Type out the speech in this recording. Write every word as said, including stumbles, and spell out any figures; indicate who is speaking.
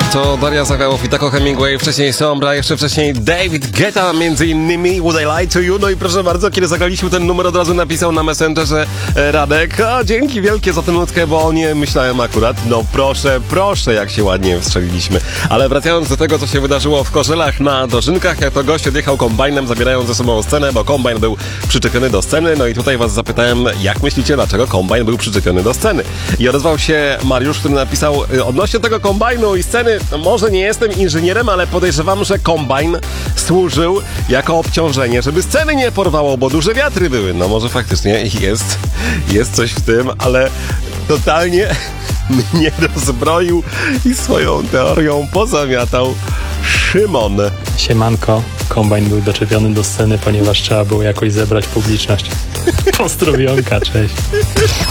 Speaker 1: To Daria Zawiałow i Taco Hemingway, wcześniej Sombra, jeszcze wcześniej David Guetta, między innymi Would I Lie to You. No i proszę bardzo, kiedy zagraliśmy ten numer, od razu napisał na Messengerze e, Radek: a dzięki wielkie za tę nutkę, bo o nie myślałem akurat. No proszę, proszę, jak się ładnie wstrzeliliśmy. Ale wracając do tego, co się wydarzyło w Korzelach na Dożynkach, jak to gość odjechał kombajnem, zabierając ze sobą scenę, bo kombajn był przyczepiony do sceny. No i tutaj was zapytałem, jak myślicie, dlaczego kombajn był przyczepiony do sceny? I odezwał się Mariusz, który napisał: odnośnie tego kombajnu i sceny, no może nie jestem inżynierem, ale podejrzewam, że kombajn służył jako obciążenie, żeby sceny nie porwało, bo duże wiatry były. No może faktycznie jest, jest coś w tym, ale totalnie mnie rozbroił i swoją teorią pozamiatał Szymon.
Speaker 2: Siemanko, kombajn był doczepiony do sceny, ponieważ trzeba było jakoś zebrać publiczność. Pozdrowionka, cześć.